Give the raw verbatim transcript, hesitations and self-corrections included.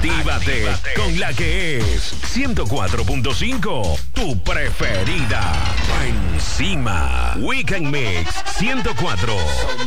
Actívate con la que es ciento cuatro punto cinco, tu preferida. Pa' encima. Weekend Mix ciento cuatro.